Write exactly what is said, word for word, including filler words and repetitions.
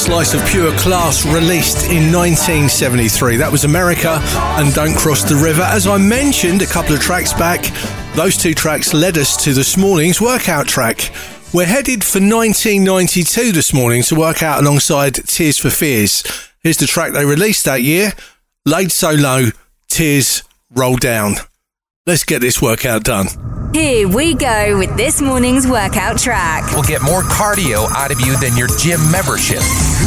slice of pure class released in nineteen seventy-three. That was America and Don't Cross the River. As I mentioned a couple of tracks back, those two tracks led us to this morning's workout track. We're headed for nineteen ninety-two this morning to work out alongside Tears for Fears. Here's the track they released that year, Laid So Low, Tears Roll Down. Let's get this workout done. Here we go with this morning's workout track. We'll get more cardio out of you than your gym membership.